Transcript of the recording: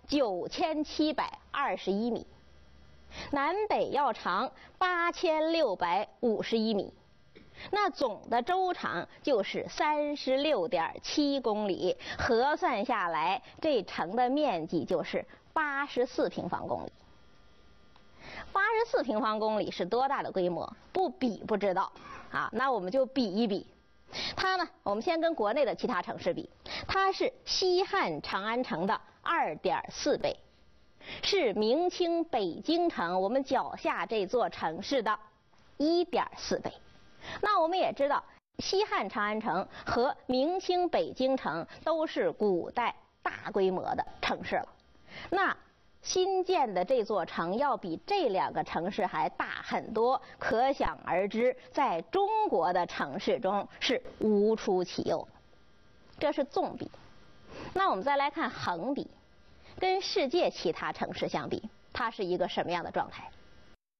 9721米，南北要长8651米，那总的周长就是36.7公里，核算下来，这城的面积就是84平方公里。84平方公里是多大的规模？不比不知道啊。那我们就比一比。它呢，我们先跟国内的其他城市比，它是西汉长安城的2.4倍，是明清北京城我们脚下这座城市的1.4倍。那我们也知道，西汉长安城和明清北京城都是古代大规模的城市了。那新建的这座城要比这两个城市还大很多，可想而知，在中国的城市中是无出其右。这是纵比。那我们再来看横比，跟世界其他城市相比，它是一个什么样的状态？